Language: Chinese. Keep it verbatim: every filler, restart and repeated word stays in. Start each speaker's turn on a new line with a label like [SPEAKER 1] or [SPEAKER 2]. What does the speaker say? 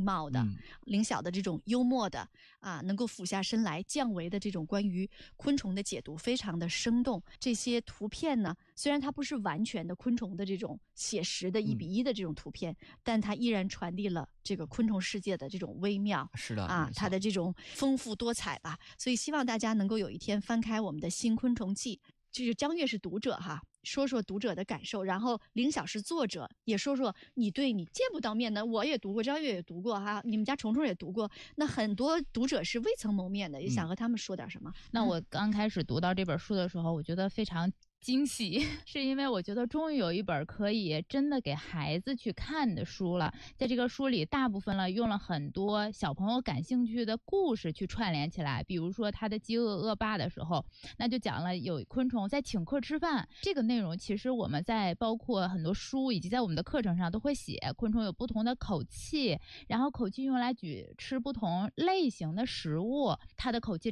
[SPEAKER 1] 貌的、嗯、灵晓的这种幽默的啊，能够俯下身来降维的这种关于昆虫的解读非常的生动。这些图片呢，虽然它不是完全的昆虫的这种写实的一比一的这种图片、嗯、但它依然传递了这个昆虫世界的这种微妙，
[SPEAKER 2] 是的
[SPEAKER 1] 啊，它的这种丰富多彩吧。所以希望大家能够有一天翻开我们的新昆虫记，就是张悦是读者哈，说说读者的感受，然后凌晓是作者，也说说你对你见不到面的，我也读过，张悦也读过哈，你们家虫虫也读过，那很多读者是未曾谋面的，也想和他们说点什么、
[SPEAKER 3] 嗯、那我刚开始读到这本书的时候，我觉得非常惊喜，是因为我觉得终于有一本可以真的给孩子去看的书了。在这个书里大部分了用了很多小朋友感兴趣的故事去串联起来，比如说他的饥饿恶霸的时候，那就讲了有昆虫在请客吃饭，这个内容其实我们在包括很多书以及在我们的课程上都会写，昆虫有不同的口气，然后口气用来举吃不同类型的食物，它的口气